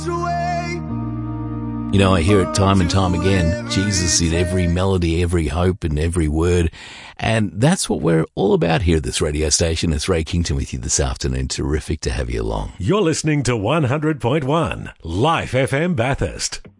You know, I hear it time and time again, Jesus in every melody, every hope and every word. And that's what we're all about here at this radio station. It's Ray Kington with you this afternoon. Terrific to have you along. You're listening to 100.1 Life FM Bathurst.